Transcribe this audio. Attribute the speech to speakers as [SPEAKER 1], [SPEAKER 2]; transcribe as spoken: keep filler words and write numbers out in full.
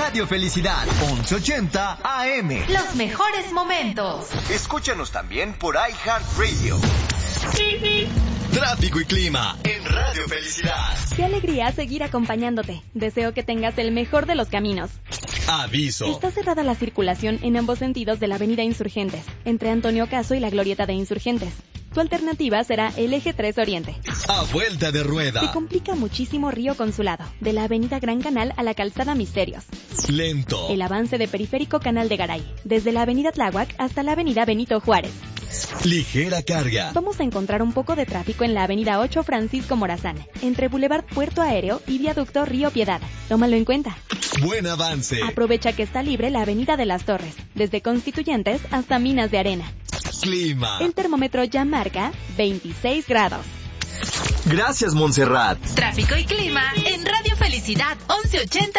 [SPEAKER 1] Radio Felicidad, once ochenta A M.
[SPEAKER 2] Los mejores momentos.
[SPEAKER 1] Escúchanos también por iHeartRadio. Tráfico y clima en Radio Felicidad.
[SPEAKER 3] Qué alegría seguir acompañándote. Deseo que tengas el mejor de los caminos.
[SPEAKER 1] Aviso.
[SPEAKER 3] Está cerrada la circulación en ambos sentidos de la avenida Insurgentes, entre Antonio Caso y la Glorieta de Insurgentes. Tu alternativa será el eje tres Oriente.
[SPEAKER 1] A vuelta de rueda.
[SPEAKER 3] Se complica muchísimo Río Consulado, de la avenida Gran Canal a la calzada Misterios.
[SPEAKER 1] Lento.
[SPEAKER 3] El avance de Periférico Canal de Garay, desde la avenida Tláhuac hasta la avenida Benito Juárez.
[SPEAKER 1] Ligera carga.
[SPEAKER 3] Vamos a encontrar un poco de tráfico en la avenida ocho Francisco Morazán, entre Boulevard Puerto Aéreo y Viaducto Río Piedad. Tómalo en cuenta.
[SPEAKER 1] Buen avance.
[SPEAKER 3] Aprovecha que está libre la avenida de las Torres, desde Constituyentes hasta Minas de Arena.
[SPEAKER 1] Clima.
[SPEAKER 3] El termómetro ya marca veintiséis grados.
[SPEAKER 1] Gracias, Montserrat.
[SPEAKER 2] Tráfico y clima en Radio Felicidad once ochenta